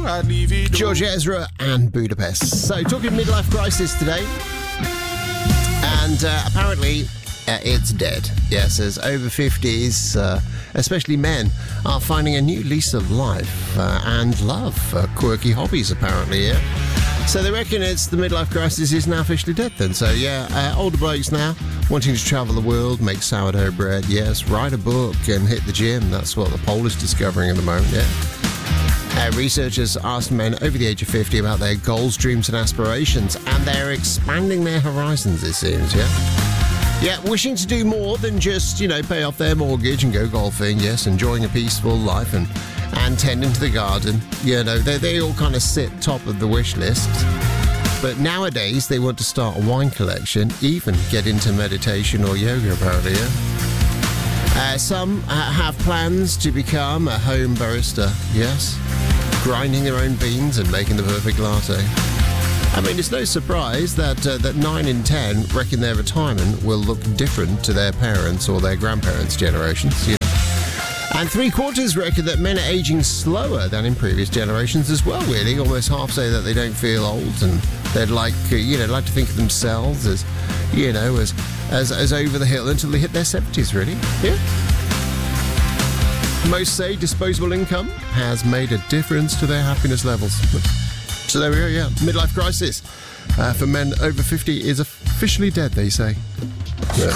I'd leave it. George Ezra and Budapest. So, talking midlife crisis today. And apparently, it's dead. Yes, as over 50s, especially men, are finding a new lease of life and love for quirky hobbies, apparently, yeah. So they reckon it's the midlife crisis is now officially dead then. So yeah, older blokes now wanting to travel the world, make sourdough bread, yes, write a book and hit the gym. That's what the poll is discovering at the moment, yeah. Researchers asked men over the age of 50 about their goals, dreams and aspirations, and they're expanding their horizons, it seems, yeah. Yeah, wishing to do more than just, pay off their mortgage and go golfing, yes, enjoying a peaceful life and tending to the garden. They all kind of sit top of the wish list. But nowadays, they want to start a wine collection, even get into meditation or yoga, apparently, yeah. Some have plans to become a home barista, yes, grinding their own beans and making the perfect latte. I mean, it's no surprise that 9 in 10 reckon their retirement will look different to their parents' or their grandparents' generations. And 3/4 reckon that men are aging slower than in previous generations as well, really. Almost half say that they don't feel old and they'd like to think of themselves as, as over the hill until they hit their 70s, really. Yeah. Most say disposable income has made a difference to their happiness levels. So there we go, yeah. Midlife crisis for men over 50 is officially dead, they say. Yeah.